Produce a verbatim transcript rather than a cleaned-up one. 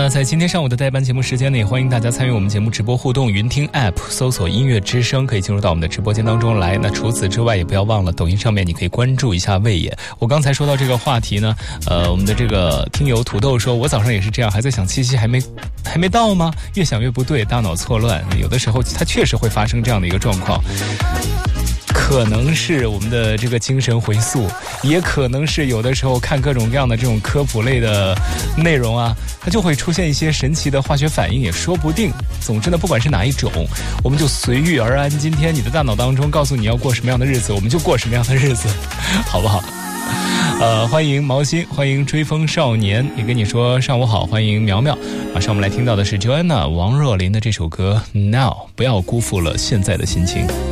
那在今天上午的代班节目时间呢，也欢迎大家参与我们节目直播互动。云听 App 搜索音乐之声，可以进入到我们的直播间当中来。那除此之外，也不要忘了抖音上面你可以关注一下魏野。我刚才说到这个话题呢，呃，我们的这个听友土豆说，我早上也是这样，还在想七夕还没还没到吗？越想越不对，大脑错乱。有的时候它确实会发生这样的一个状况。可能是我们的这个精神回溯，也可能是有的时候看各种各样的这种科普类的内容啊，它就会出现一些神奇的化学反应，也说不定。总之呢，不管是哪一种，我们就随遇而安。今天你的大脑当中告诉你要过什么样的日子，我们就过什么样的日子，好不好？呃，欢迎毛心，欢迎追风少年，也跟你说上午好，欢迎苗苗。马上我们来听到的是 Joanna 王若琳的这首歌 Now， 不要辜负了现在的心情。